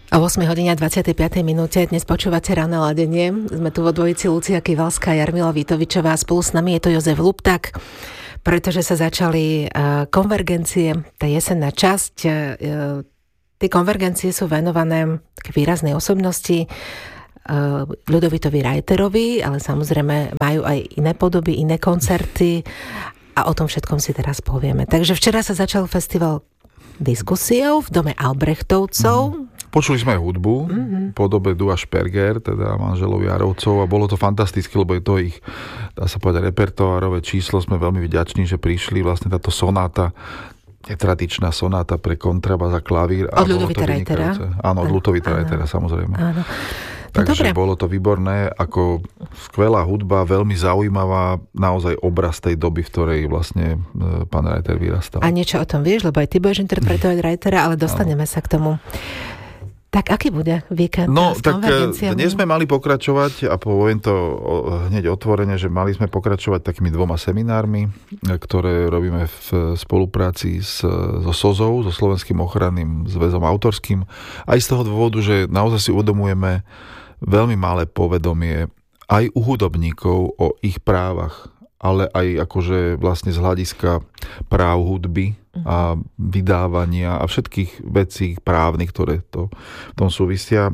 O 8 hodine 25. minúte dnes počúvate Ranné ladenie. Sme tu vo dvojici Lucia Kivalská a Jarmila Vitovičová. Spolu s nami je to Jozef Lupták, pretože sa začali konvergencie, tá jesenná časť. Tie konvergencie sú venované k výraznej osobnosti Ľudovitovi Reiterovi, ale samozrejme majú aj iné podoby, iné koncerty a o tom všetkom si teraz povieme. Takže včera sa začal festival diskusiou v dome Albrechtovcov. Počuli sme hudbu v podobe Dua Šperger, teda manželov Jarovcov, a bolo to fantastické, lebo je to ich, dá sa povedať, repertoárové číslo. Sme veľmi vďační, že prišli vlastne táto sonáta, netradičná sonáta pre kontrabas a klavír. Od Ľudovita Reitera. Áno, od Ľudovita Reitera, samozrejme. Áno. Takže bolo to výborné, ako skvelá hudba, veľmi zaujímavá, naozaj obraz tej doby, v ktorej vlastne pán Reiter vyrastal. A niečo o tom vieš, lebo aj ty budeš interpretovať Reitera, ale dostaneme sa k tomu. Tak aký bude víkend s konvergenciami? Dnes sme mali pokračovať, a poviem to hneď otvorene, že mali sme pokračovať takými 2 seminármi, ktoré robíme v spolupráci so SOZou, so Slovenským ochranným zväzom autorským. Aj z toho dôvodu, že naozaj si uvedomujeme veľmi malé povedomie aj u hudobníkov o ich právach, ale aj akože vlastne z hľadiska práv hudby a vydávania a všetkých vecí právnych, ktoré v tom súvisia.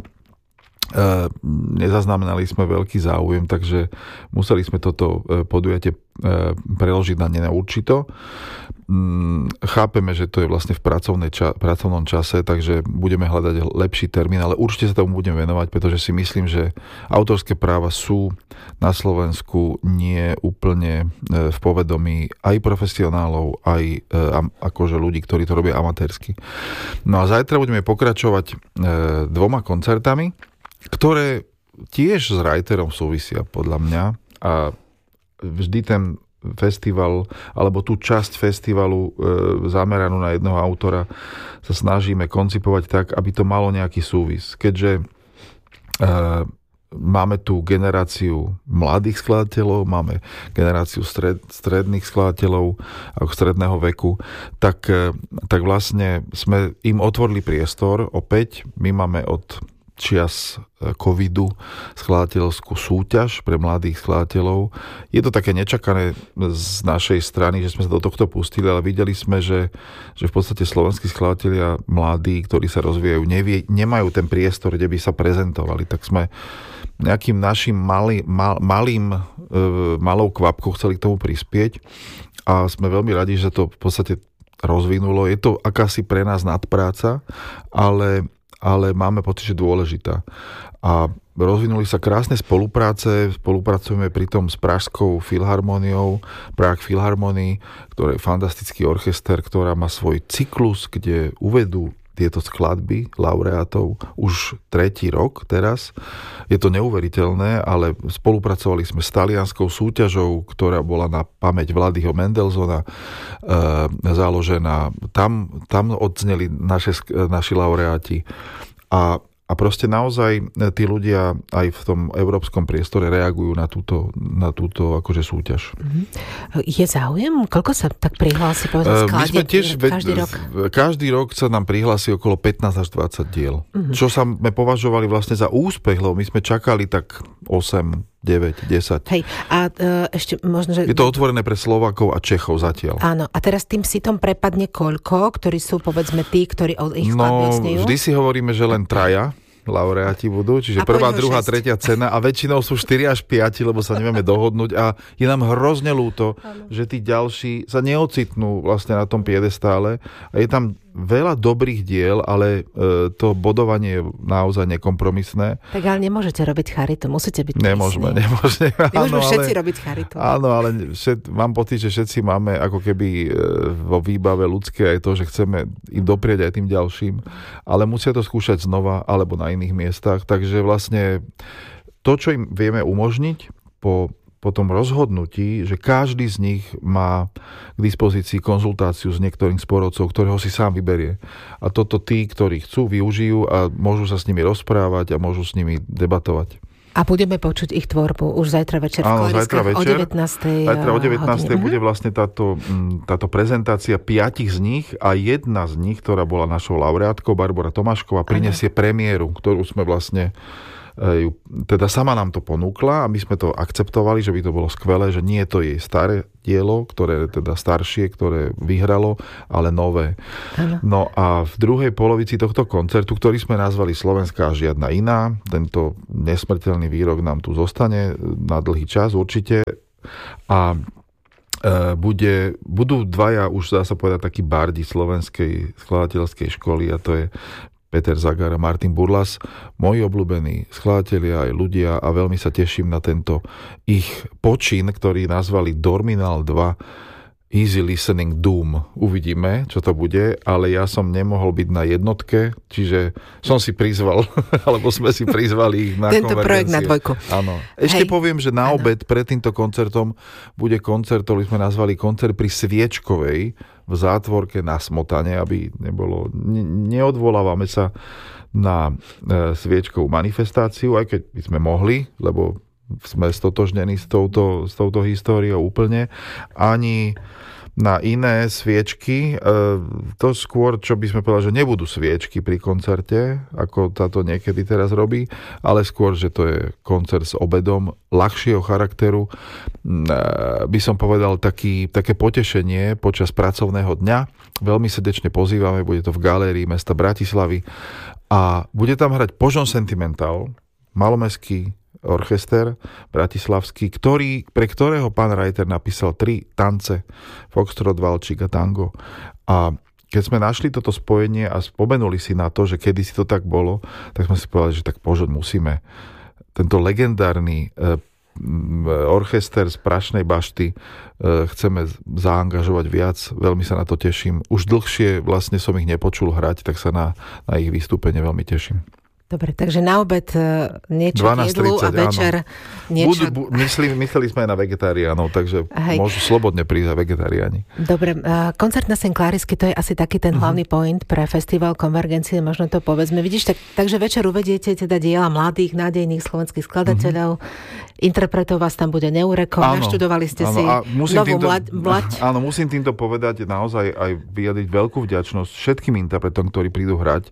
Nezaznamenali sme veľký záujem, takže museli sme toto podujatie preložiť na neurčito. Chápeme, že to je vlastne v pracovnom čase, takže budeme hľadať lepší termín, ale určite sa tomu budeme venovať, pretože si myslím, že autorské práva sú na Slovensku nie úplne v povedomí aj profesionálov, aj akože ľudí, ktorí to robia amatérsky. No a zajtra budeme pokračovať 2 koncertami, ktoré tiež s Reiterom súvisia podľa mňa, a vždy ten festival, alebo tú časť festivalu zameranú na jedného autora sa snažíme koncipovať tak, aby to malo nejaký súvis. Keďže máme tu generáciu mladých skladateľov, máme generáciu stredných skladateľov ako stredného veku, tak vlastne sme im otvorili priestor opäť. My máme od čias covidu skladateľskú súťaž pre mladých skladateľov. Je to také nečakané z našej strany, že sme sa do tohto pustili, ale videli sme, že v podstate slovenskí skladatelia mladí, ktorí sa rozvíjajú, nemajú ten priestor, kde by sa prezentovali. Tak sme nejakým našim malou kvapkou chceli k tomu prispieť a sme veľmi radi, že to v podstate rozvinulo. Je to akási pre nás nadpráca, ale máme pocit, že dôležitá. A rozvinuli sa krásne spolupráce, spolupracujeme pritom s Pražskou filharmóniou, Prague Philharmony, ktorá je fantastický orchester, ktorá má svoj cyklus, kde uvedú tieto skladby laureátov už 3. rok teraz. Je to neuveriteľné, ale spolupracovali sme s talianskou súťažou, ktorá bola na pamäť Vladyho Mendelssohna založená. Tam odzneli naši laureáti. A proste naozaj tí ľudia aj v tom európskom priestore reagujú na túto akože súťaž. Je záujem? Koľko sa tak prihlási? Každý rok sa nám prihlási okolo 15 až 20 diel. Čo sme považovali vlastne za úspech, lebo my sme čakali tak 8, 9, 10. Hej, a ešte možno, že... Je to otvorené pre Slovákov a Čechov zatiaľ. Áno, a teraz tým sitom prepadne koľko, ktorí sú, povedzme, tí, ktorí ich skladby snejú? Vždy si hovoríme, že len 3 laureáti budú, čiže prvá, druhá, tretia cena a väčšinou sú 4 až 5, lebo sa nevieme dohodnúť a je nám hrozne ľúto, že tí ďalší sa neocitnú vlastne na tom piedestále a je tam veľa dobrých diel, ale to bodovanie je naozaj nekompromisné. Tak ale nemôžete robiť charitu, musíte byť Nemôžeme. Nemôžeme všetci robiť charitu. Áno, ale mám pocit, že všetci máme ako keby vo výbave ľudské aj to, že chceme im doprieť aj tým ďalším, ale musia to skúšať znova alebo na iných miestach, takže vlastne to, čo im vieme umožniť po tom rozhodnutí, že každý z nich má k dispozícii konzultáciu s niektorým z porodcov, ktorého si sám vyberie. A toto tí, ktorí chcú, využijú a môžu sa s nimi rozprávať a môžu s nimi debatovať. A budeme počuť ich tvorbu už zajtra večer v Klariskách o 19. Zajtra o 19. bude vlastne táto prezentácia 5 z nich a jedna z nich, ktorá bola našou laureátkou, Barbora Tomášková, prinesie premiéru, ktorú sme vlastne teda sama nám to ponúkla a my sme to akceptovali, že by to bolo skvelé, že nie je to jej staré dielo, ktoré teda staršie, ktoré vyhralo, ale nové. Ano. No a v druhej polovici tohto koncertu, ktorý sme nazvali Slovenská a žiadna iná, tento nesmrteľný výrok nám tu zostane na dlhý čas určite a budú dvaja, už dá sa povedať, takí bardi slovenskej skladateľskej školy a to je Peter Zagar a Martin Burlas, moji obľúbení skladatelia aj ľudia a veľmi sa teším na tento ich počin, ktorý nazvali Dorminal 2 Easy Listening Doom. Uvidíme, čo to bude, ale ja som nemohol byť na jednotke, čiže som si prizval, alebo sme si prizvali ich na tento projekt na dvojku. Áno. Ešte poviem, že na obed pred týmto koncertom bude koncert, ktorý sme nazvali koncert pri Sviečkovej v zátvorke na Smotane, aby nebolo... Neodvolávame sa na sviečkovú manifestáciu, aj keď by sme mohli, lebo sme stotožnení s touto históriou úplne, ani na iné sviečky. To skôr, čo by sme povedali, že nebudú sviečky pri koncerte, ako táto niekedy teraz robí, ale skôr, že to je koncert s obedom ľahšieho charakteru. By som povedal také potešenie počas pracovného dňa. Veľmi srdečne pozývame, bude to v galérii mesta Bratislavy a bude tam hrať Požon Sentimental, malomestský orchester bratislavský, pre ktorého pán Reiter napísal 3 tance, foxtrot, valčík a tango. A keď sme našli toto spojenie a spomenuli si na to, že kedysi to tak bolo, tak sme si povedali, že tak Požon musíme. Tento legendárny orchester z Prašnej Bašty chceme zaangažovať viac, veľmi sa na to teším. Už dlhšie vlastne som ich nepočul hrať, tak sa na ich vystúpenie veľmi teším. Dobre, takže na obed niečo k jedlu a večer niečo... Mysleli sme aj na vegetariánov, takže môžu slobodne prísť aj vegetariáni. Dobre, koncert na St. Clarisky, to je asi taký ten hlavný point pre festival Konvergencie, možno to povedzme. Vidíš, takže večer uvediete teda diela mladých, nádejných slovenských skladateľov, interpretov vás tam bude neurekom, naštudovali ste si novú mlať. Áno, musím týmto povedať naozaj aj vyjadriť veľkú vďačnosť všetkým interpretom, ktorí prídu hrať.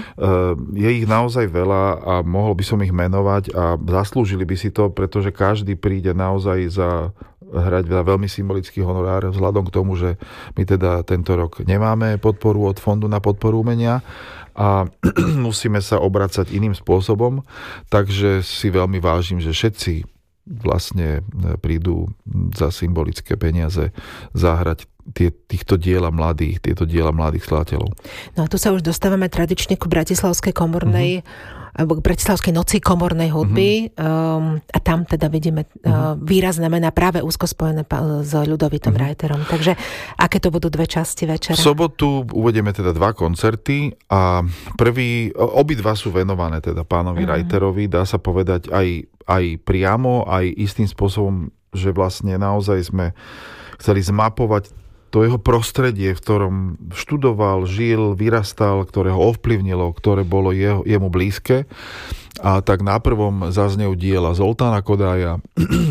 Je ich naozaj veľa a mohol by som ich menovať a zaslúžili by si to, pretože každý príde naozaj hrať veľmi symbolický honorár vzhľadom k tomu, že my teda tento rok nemáme podporu od Fondu na podporu umenia a musíme sa obracať iným spôsobom, takže si veľmi vážim, že všetci vlastne prídu za symbolické peniaze zahrať tieto diela mladých skladateľov. No a tu sa už dostávame tradične ku Bratislavskej komornej alebo k Bratislavskej noci komornej hudby a tam teda vidíme výrazné mená práve úzko spojené s Ľudovítom Reiterom. Takže aké to budú 2 časti večera? V sobotu uvedieme teda 2 koncerty a obidva sú venované teda pánovi Reiterovi, dá sa povedať aj priamo, aj istým spôsobom, že vlastne naozaj sme chceli zmapovať to jeho prostredie, v ktorom študoval, žil, vyrastal, ktoré ho ovplyvnilo, ktoré bolo jemu blízke. A tak na prvom zaznejú diela Zoltána Kodája.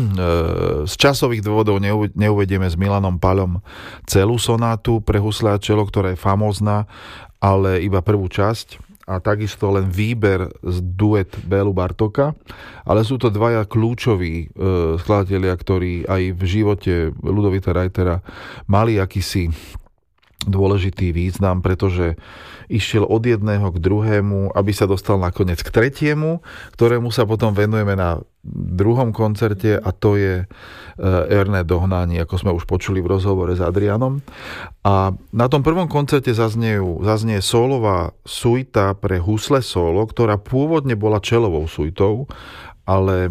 Z časových dôvodov neuvedieme s Milanom Paľom celú sonátu pre husle a čelo, ktorá je famózna, ale iba prvú časť. A takisto len výber z duet Bélu Bartóka, ale sú to 2 kľúčoví skladatelia, ktorí aj v živote Ľudovíta Reitera mali akýsi dôležitý význam, pretože išiel od jedného k druhému, aby sa dostal nakoniec k tretiemu, ktorému sa potom venujeme na druhom koncerte a to je Erné dohnanie, ako sme už počuli v rozhovore s Adrianom. A na tom prvom koncerte zaznie solová suita pre husle solo, ktorá pôvodne bola čelovou suitou, ale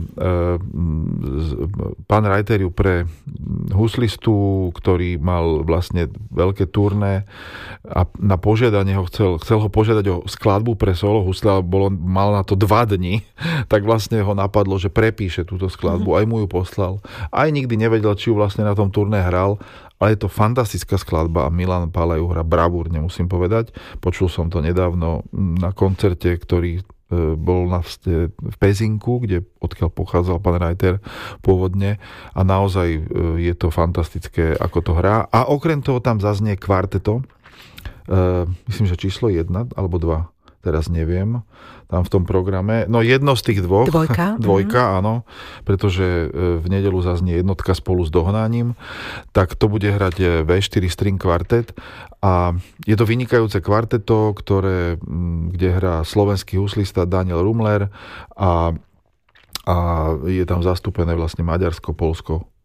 pán Reiter ju pre huslistu, ktorý mal vlastne veľké turné a na požiadanie chcel ho požiadať o skladbu pre solo husle, ale mal na to 2 dni, tak vlastne ho napadlo, že prepíše túto skladbu, aj mu ju poslal. Aj nikdy nevedel, či ju vlastne na tom turné hral, ale je to fantastická skladba a Milan Páľa ju hrá bravúrne, musím povedať. Počul som to nedávno na koncerte, ktorý bol v Pezinku, odkiaľ pochádzal pán Reiter pôvodne a naozaj je to fantastické, ako to hrá. A okrem toho tam zaznie kvarteto, myslím, že číslo 1 alebo 2, teraz neviem, tam v tom programe. No jedno z tých dvoch. Dvojka, áno, pretože v nedeľu zaznie jednotka spolu s dohnaním, tak to bude hrať V4 string kvartet a je to vynikajúce kvarteto, kde hrá slovenský huslista Daniel Rumler a je tam zastúpené vlastne Maďarsko, Poľsko